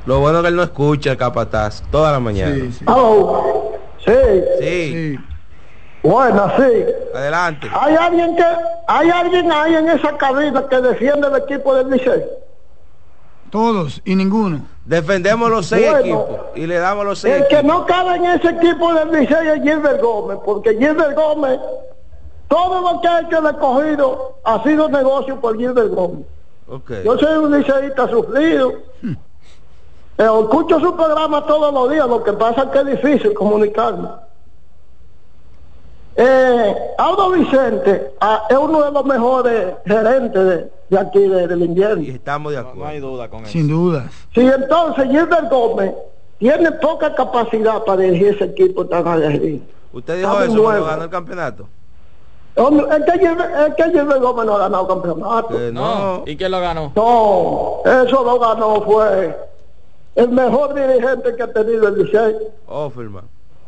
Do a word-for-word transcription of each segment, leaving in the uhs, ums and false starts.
Lo bueno es que él no escucha el capataz toda la mañana. Sí, sí. Oh, sí. Sí. Sí. Bueno, sí. Adelante. Hay alguien que, hay alguien ahí en esa cabina que defiende el equipo del Licey. Todos y ninguno. Defendemos los seis Bueno, equipos y le damos los seis El que equipos. no cabe en ese equipo del Licey es Gilbert Gómez, porque Gilbert Gómez, todo lo que ha hecho el escogido ha sido negocio por Gilbert Gómez. Okay. Yo soy un liceísta sufrido. Hmm. Eh, escucho su programa todos los días, lo que pasa es que es difícil comunicarme. Eh, Aldo Vicente ah, es uno de los mejores gerentes de, de aquí, de, del invierno. Y estamos de No, acuerdo. no hay duda con eso. Sin dudas. Sí, entonces Gilbert Gómez tiene poca capacidad para dirigir ese equipo tan aguerrido. ¿Usted dijo Estamos eso cuando nuevos. ganó el campeonato? Hombre, es que Gilbert, es que Gilbert Gómez no ha ganado campeonato. Que No. no. ¿Y quién lo ganó? No, eso lo ganó fue el mejor dirigente que ha tenido el Licey. Offerman.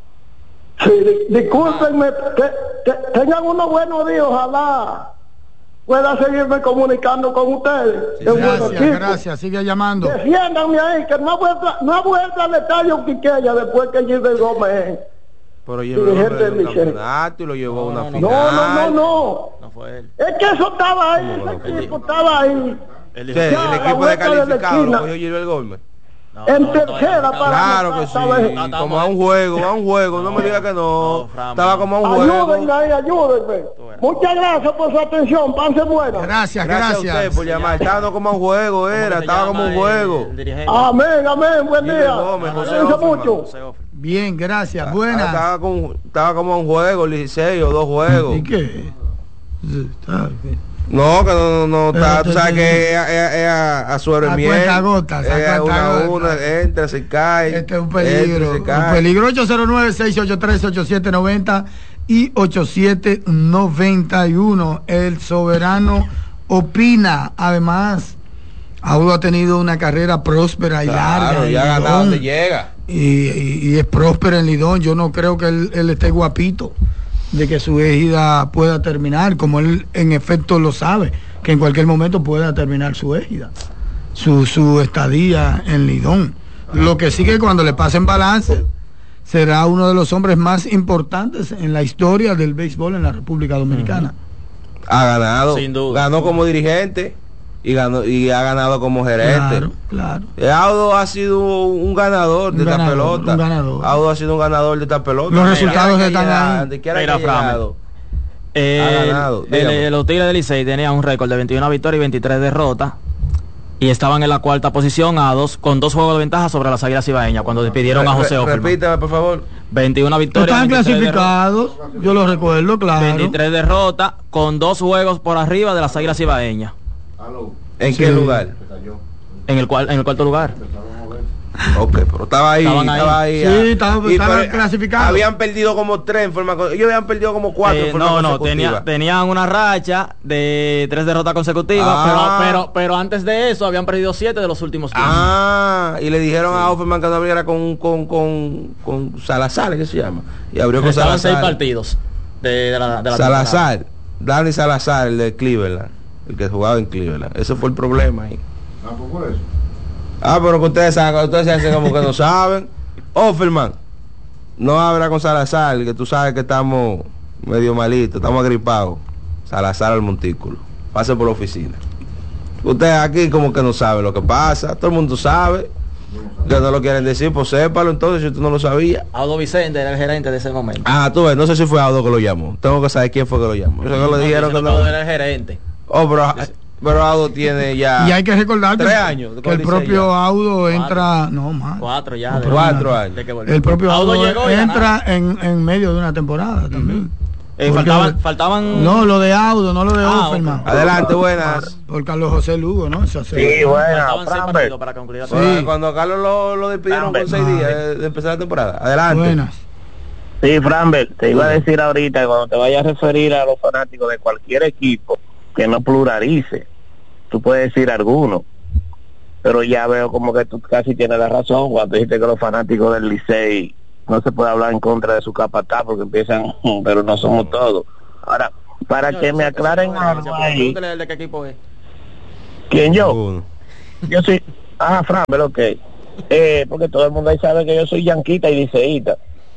Sí, di- discúlpenme, que, que tengan unos buenos días, ojalá pueda seguirme comunicando con ustedes. Sí, Es un buen Gracias, equipo. gracias. Sigue llamando. Defiéndanme ahí, que no ha vuelto, no ha vuelto al estadio Quiqueya después que Gilbert Gómez. Pero Sí, llevó gente el del Licey. campeonato y lo llevó a una No, no, final. No, no, no, no. No fue él. Es que eso estaba ahí, ¿Cómo no? ese equipo estaba ahí. Él Sí, dijo, el Ya, la equipo de vuelta de la calificado esquina. lo cogió Gilbert Gómez. no, En no, no, tercera no, no, para- Claro que sí, estaba- estaba- como a un juego, a un juego, no me diga que no. No, Fran, Estaba no. como a un Ayúdenme juego. ahí, ayúdenme. Muchas gracias por su atención, panse buena. Gracias, Gracias a usted gracias. por llamar. Estaba como a un juego, ¿Cómo que era, se estaba como llama un el- juego. el dirigente? Amén, amén, buen Gilbert día. Gómez, José Cuídense Offerman. mucho. José Offer. Bien, gracias. Ah, Buenas. Estaba, con, estaba como a un juego, el Licey, o dos juegos. ¿Y qué? Está bien. No, que no, no, no Pero está, tú sabes entonces- que es, es- es a, a suero A en miel. cuentagotas, a Es a una a cuentagotas. una, entra, se cae. Este es un entra, peligro. se Un cae. peligro. Ocho cero nueve, seis ocho tres, ocho siete nueve cero y ocho siete nueve uno. El soberano opina. Además, Audo ha tenido una carrera próspera y larga. Claro, en ya ha ganado Lidón. donde llega. Y, y- y es próspera en Lidón. Yo no creo que él, él esté guapito de que su égida pueda terminar, como él en efecto lo sabe, que en cualquier momento pueda terminar su égida, su, su estadía en Lidón. Lo que sí que cuando le pasen balance, será uno de los hombres más importantes en la historia del béisbol en la República Dominicana. Ha ganado. Sin duda. Ganó como dirigente y ganó y ha ganado como gerente. Claro, claro. Audo ha sido un ganador de Un esta ganador, pelota. un ganador. Audo ha sido un ganador de esta pelota. Los Donde resultados quiera que están haya- ahí. donde quiera que Mira, haya Fran, llegado. Eh, Ha ganado, el- dígame. el- los Tigres del Licey tenían un récord de veintiuna victorias y veintitrés derrotas y estaban en la cuarta posición a dos con dos juegos de ventaja sobre las Águilas Ibaeñas cuando despidieron a José Re- Offerman. Repítame, por favor. veintiuna victorias, Están veintitrés clasificados, yo lo recuerdo, claro. derrotas, veintitrés derrotas con dos juegos por arriba de las Águilas Ibaeñas. ¿En Sí. qué lugar? En el cual en el cuarto lugar. Ok, pero estaba ahí, Estaban ahí. estaba ahí. Sí, ah. estaban- Y estaban pero, clasificados. Habían perdido como tres en forma con- ellos habían perdido como cuatro Eh, en forma no, no, consecutiva. tenía, tenían una racha de tres derrotas consecutivas, Ah. pero, pero, pero antes de eso habían perdido siete de los últimos diez. Ah, y le dijeron a Offerman que no abriera con, con, con, con Salazar, ¿qué se llama? Y abrió con Estaban seis Salazar. partidos de, de la, de la Salazar, Danny Salazar, el de Cleveland, el que jugaba en Cleveland. Ese fue el problema ahí. Ah, pero que ustedes saben, ustedes se hacen como que no saben. Offerman, no habla con Salazar, que tú sabes que estamos medio malitos, estamos agripados. Salazar al montículo. Pase por la oficina. Ustedes aquí como que no saben lo que pasa, todo el mundo sabe. Que no lo quieren decir, pues sépalo entonces si tú no lo sabías. Audo Vicente era el gerente de ese momento. Ah, tú ves, no sé si fue Audo que lo llamó. Tengo que saber quién fue que lo llamó. Yo sé que No, le dijeron que diciendo no. Audo era el gerente. Oh, pero, pero Audo tiene ya Y hay que recordar que, tres años que el propio ya. Audo entra, no más. Cuatro ya. No, de- pero Cuatro nada. años. de que volvió. El propio Audo Audo llegó y entra ganaron. en, en medio de una temporada también. Eh, Porque- faltaban, faltaban No, lo de Audo, no lo de Ah, Offerman. ok. Adelante, buenas. Por Carlos José Lugo, ¿no? Eso hace- Sí, bueno, faltaban seis Framber. partidos para concluir la Sí. temporada. Cuando, cuando a Carlos lo, lo despidieron con seis Ay. días de, de empezar la temporada. Adelante. Buenas. Sí, Framber, te iba a decir ahorita que cuando te vayas a referir a los fanáticos de cualquier equipo que no pluralice, tú puedes decir alguno, pero ya veo como que tú casi tienes la razón cuando dijiste que los fanáticos del Licey no se puede hablar en contra de su capataz porque empiezan, pero no somos todos. Ahora, para Señor, que me esa- esa aclaren sugerencia, algo pero ahí, pregúntele el de qué equipo es. ¿quién yo? Uno. Yo soy, ah, Framber, ok. eh, porque todo el mundo ahí sabe que yo soy yanquita y liceíta.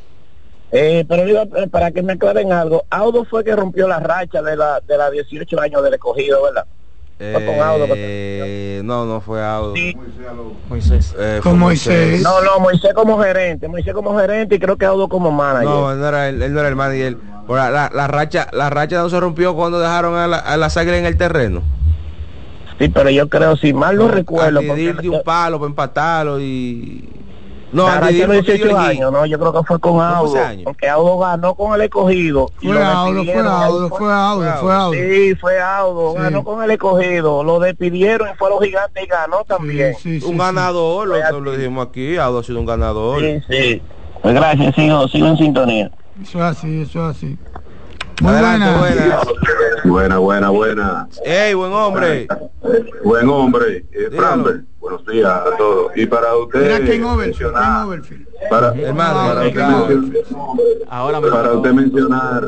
Eh, pero digo, para que me aclaren algo, Audo fue que rompió la racha de la de la dieciocho años del escogido, ¿verdad? Eh, Fue con Audo que... no, no fue Audo. Sí. Moisés. Eh, Con Moisés. No, no, Moisés como gerente, Moisés como gerente y creo que Audo como manager. No, él no era él, él no era el manager. Por la, la, la racha, la racha no se rompió cuando dejaron a, la, a las águilas en el terreno. Sí, pero yo creo, si mal no, no recuerdo, a Didir de un palo para empatarlo y no, a Didir de dieciocho años, no, yo creo que fue con Audo, porque Audo ganó con el escogido. Fue Audo, fue Audo, fue Audo, fue Audo. Sí, fue Audo, sí. Ganó con el escogido, lo despidieron y fue a los gigantes y ganó también. Sí, sí, un sí, ganador, sí. Lo, lo dijimos aquí, Audo ha sido un ganador. Sí, sí. Pues gracias, sigo, sigo en sintonía. Eso es así, eso es así. Muy Adelante, buena. Buena, buena, buena. Ey, buen hombre. Buen hombre. Eh, Framber, buenos días a todos. Y para usted mencionar, para, hermano, para, claro. usted, Ahora para usted mencionar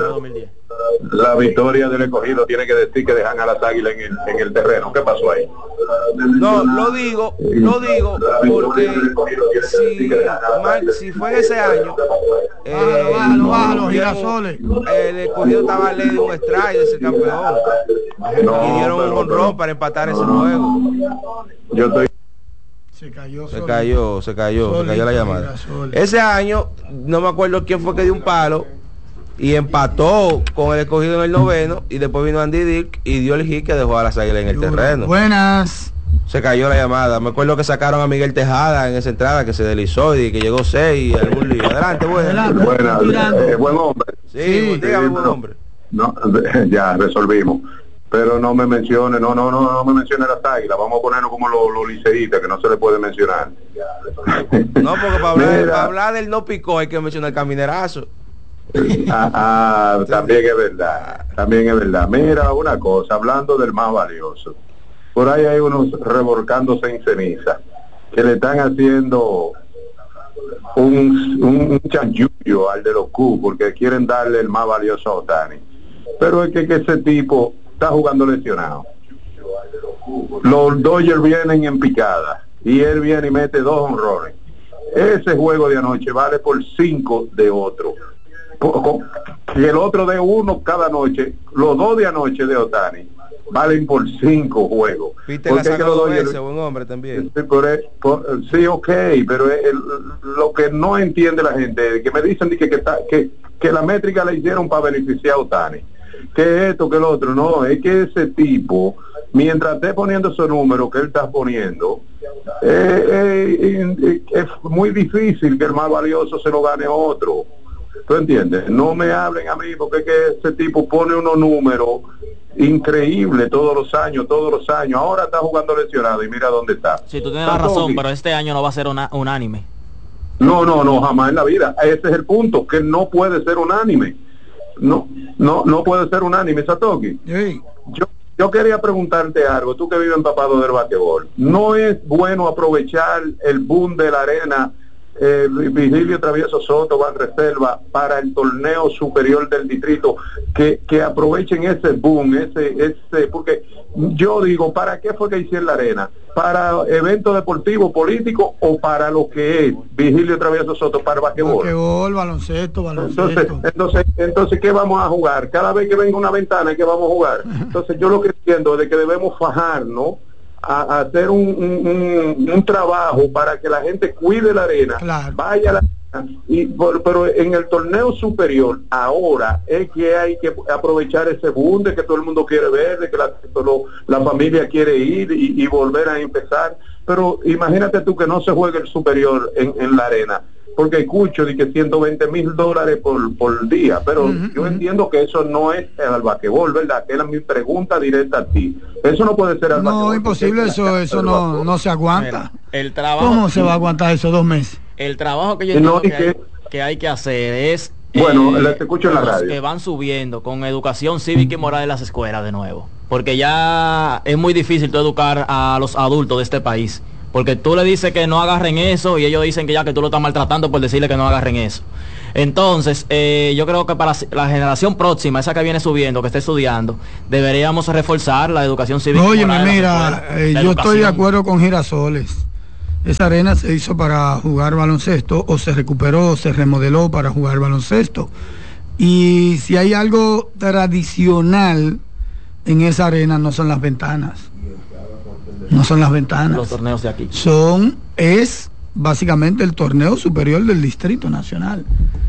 la victoria del escogido, tiene que decir que dejan a las águilas en el, en el terreno. ¿Qué pasó ahí? No, lo digo, lo digo porque si, mal, si fue en ese año, eh, bájalo, bájalo, girasoles. El escogido estaba a ley de un strike de ser campeón. No, y dieron un honrón para empatar ese juego. Yo estoy Se cayó, se cayó, se cayó, se cayó la llamada. Ese año, no me acuerdo quién fue que dio un palo y empató con el escogido en el noveno y después vino Andy Dick y dio el hit que dejó a las águilas en el terreno. Buenas. Se cayó la llamada. Me acuerdo que sacaron a Miguel Tejada en esa entrada que se deslizó y que llegó seis y algún lío. Adelante, buena. Buena, eh, buen hombre. Sí, sí, dígame, buen hombre. No, ya resolvimos. Pero no me mencione, no, no, no, no me mencione las águilas. Vamos a ponernos como los lo liceístas, que no se le puede mencionar. No, porque para hablar, para hablar del no picó hay que mencionar el caminerazo. Ah, ah, también es verdad, también es verdad. Mira, una cosa, hablando del más valioso, por ahí hay unos revolcándose en ceniza que le están haciendo un, un, un chanchullo al de los Q porque quieren darle el más valioso a Ohtani, pero es que, que ese tipo está jugando lesionado. Los Dodgers vienen en picada y él viene y mete dos honrones. Ese juego de anoche vale por cinco de otro. Y el otro de uno cada noche, los dos de anoche de Ohtani valen por cinco juegos. Viste la saca dos veces, buen hombre también. Sí, por, por, sí, ok, pero el, lo que no entiende la gente, que me dicen que, que, que, que la métrica la hicieron para beneficiar a Ohtani, que esto, que el otro, no, es que ese tipo, mientras esté poniendo esos números que él está poniendo, eh, eh, eh, es muy difícil que el más valioso se lo gane otro. ¿Tú entiendes? No me hablen a mí porque es que ese tipo pone unos números increíbles todos los años, todos los años. Ahora está jugando lesionado y mira dónde está. Sí, tú tienes la razón, pero este año no va a ser una, unánime. No, no, no, jamás en la vida. Ese es el punto, que no puede ser unánime. No, no, no puede ser unánime, Satoki. Sí. Yo, yo quería preguntarte algo, tú que vives empapado del basquetbol. ¿No es bueno aprovechar el boom de la arena? Eh, Vigilio Travieso Soto va en reserva para el torneo superior del distrito, que, que aprovechen ese boom, ese, ese, porque yo digo, ¿para qué fue que hicieron la arena? ¿Para eventos deportivos, políticos o para lo que es Vigilio Travieso Soto, para basquetbol? Basquetbol, baloncesto, baloncesto. Entonces, entonces, entonces, ¿qué vamos a jugar? Cada vez que venga una ventana, ¿qué vamos a jugar? Entonces yo lo que entiendo es de que debemos fajarnos a, a hacer un, un, un, un trabajo para que la gente cuide la arena, claro. Vaya a la arena, y, por, pero en el torneo superior ahora es que hay que aprovechar ese boom de que todo el mundo quiere ver, de que la, todo, la familia quiere ir y, y volver a empezar, pero imagínate tú que no se juegue el superior en, en la arena, porque escucho de que ciento veinte mil dólares por, por día, pero uh-huh, yo uh-huh. entiendo que eso no es al basquetbol, ¿verdad? Que era mi pregunta directa a ti. Eso no puede ser al no, basquetbol. No, imposible, eso eso no, no se aguanta. Mira, el trabajo, ¿cómo se va a aguantar esos dos meses? El trabajo que yo entiendo no, que, que, hay, que hay que hacer es bueno, eh, te escucho en la radio, que van subiendo con educación cívica y moral en las escuelas de nuevo, porque ya es muy difícil tú educar a los adultos de este país. Porque tú le dices que no agarren eso y ellos dicen que ya que tú lo estás maltratando por decirle que no agarren eso. Entonces, eh, yo creo que para la generación próxima, esa que viene subiendo, que esté estudiando, deberíamos reforzar la educación cívica. Oye, mira, eh, yo estoy de acuerdo con Girasoles. esa arena se hizo para jugar baloncesto, o se recuperó, o se remodeló para jugar baloncesto. Y si hay algo tradicional en esa arena, no son las ventanas. No son las ventanas. Los torneos de aquí. Son, es básicamente el torneo superior del Distrito Nacional.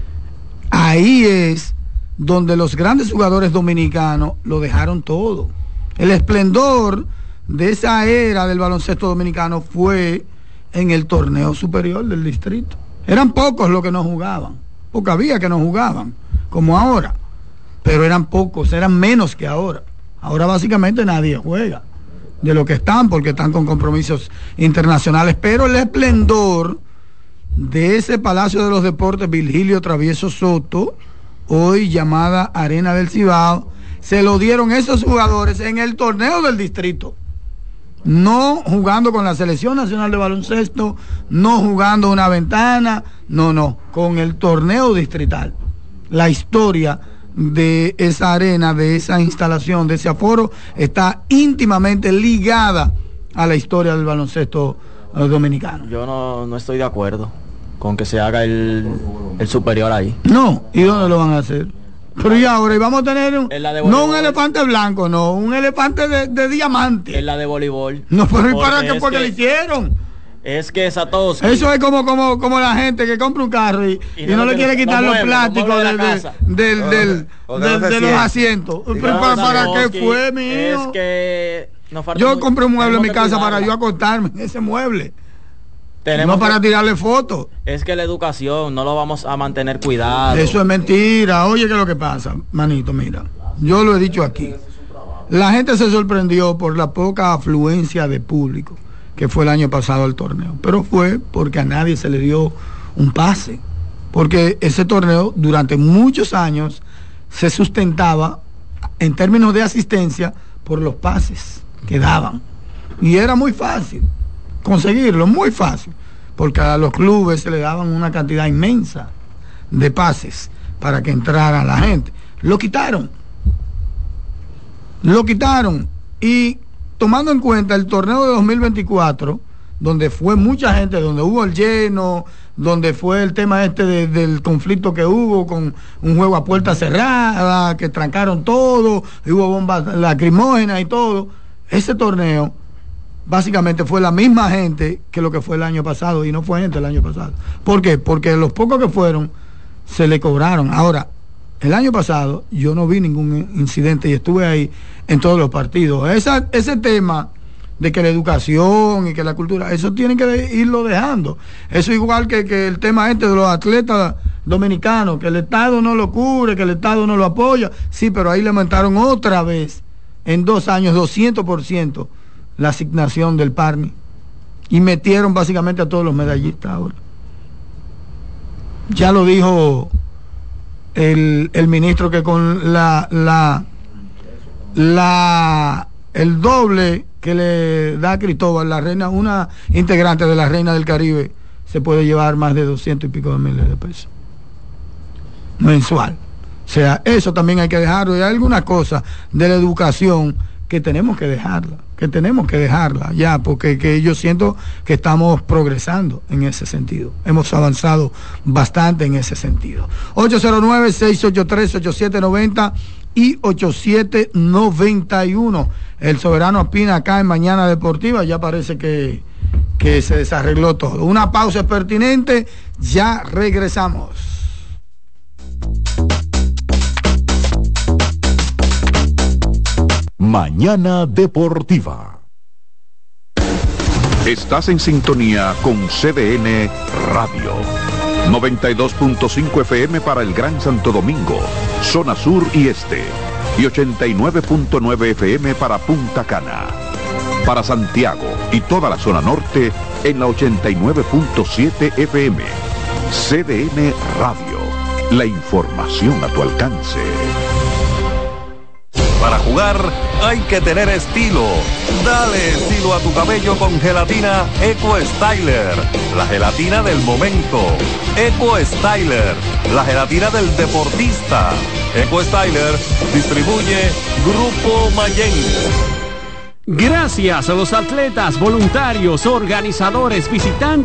Ahí es donde los grandes jugadores dominicanos lo dejaron todo. El esplendor de esa era del baloncesto dominicano fue en el torneo superior del distrito. Eran pocos los que no jugaban, porque había que no jugaban, como ahora, pero eran pocos, eran menos que ahora. Ahora básicamente nadie juega de lo que están, porque están con compromisos internacionales, pero el esplendor de ese Palacio de los Deportes Virgilio Travieso Soto, hoy llamada Arena del Cibao, se lo dieron esos jugadores en el torneo del distrito. No jugando con la Selección Nacional de Baloncesto, no jugando una ventana, no, no, con el torneo distrital. La historia de esa arena, de esa instalación, de ese aforo, está íntimamente ligada a la historia del baloncesto dominicano. Yo no, no estoy de acuerdo con que se haga el, el superior ahí. No, ¿y dónde lo van a hacer? Pero y ahora, y vamos a tener un, no un elefante blanco, no, un elefante de, de diamante. Es la de voleibol. No, pero ¿y para qué? Porque le hicieron. Es que Satoshi. Eso es como como como la gente que compra un carro y, y, no, y no le quiere quitar no los mueve, plásticos no de de, del, del, del, no, del, de los asientos. Sí, pero ¿para, para qué fue, mío? Es que nos falta yo muy, compré un mueble en mi casa para yo acostarme en ese mueble. Tenemos no para que, tirarle fotos. Es que la educación no lo vamos a mantener cuidado. Eso es mentira. Oye, ¿qué es lo que pasa, manito? Mira, yo lo he dicho aquí. La gente se sorprendió por la poca afluencia de público que fue el año pasado al torneo, pero fue porque a nadie se le dio un pase, porque ese torneo durante muchos años se sustentaba en términos de asistencia por los pases que daban, y era muy fácil conseguirlo, muy fácil, porque a los clubes se le daban una cantidad inmensa de pases para que entrara la gente. Lo quitaron, lo quitaron, y tomando en cuenta el torneo de dos mil veinticuatro, donde fue mucha gente, donde hubo el lleno, donde fue el tema este de, del conflicto que hubo con un juego a puerta cerrada, que trancaron todo, y hubo bombas lacrimógenas y todo, ese torneo básicamente fue la misma gente que lo que fue el año pasado, y no fue gente el año pasado. ¿Por qué? Porque los pocos que fueron se le cobraron. Ahora, el año pasado yo no vi ningún incidente y estuve ahí en todos los partidos. Esa, ese tema de que la educación y que la cultura, eso tienen que de, irlo dejando. Eso igual que, que el tema este de los atletas dominicanos, que el Estado no lo cubre, que el Estado no lo apoya. Sí, pero ahí le aumentaron otra vez en dos años doscientos por ciento la asignación del Parni, y metieron básicamente a todos los medallistas ahora. Ya lo dijo el, el ministro, que con la la la el doble que le da a Cristóbal, la reina, una integrante de la Reina del Caribe, se puede llevar más de doscientos y pico de miles de pesos mensual. O sea, eso también hay que dejarlo. Y hay algunas cosas de la educación que tenemos que dejarla, que tenemos que dejarla ya, porque que yo siento que estamos progresando en ese sentido. Hemos avanzado bastante en ese sentido. ocho cero nueve, seis ocho tres, ocho siete nueve cero y ocho siete nueve uno. El Soberano opina acá en Mañana Deportiva. Ya parece que, que se desarregló todo. Una pausa es pertinente, ya regresamos. Mañana Deportiva. Estás en sintonía con C D N Radio. noventa y dos punto cinco F M para el Gran Santo Domingo, zona sur y este. Y ochenta y nueve punto nueve F M para Punta Cana. Para Santiago y toda la zona norte en la ochenta y nueve punto siete F M. C D N Radio. La información a tu alcance. Para jugar hay que tener estilo. Dale estilo a tu cabello con gelatina Eco Styler, la gelatina del momento. Eco Styler, la gelatina del deportista. Eco Styler distribuye Grupo Mayen. Gracias a los atletas, voluntarios, organizadores, visitantes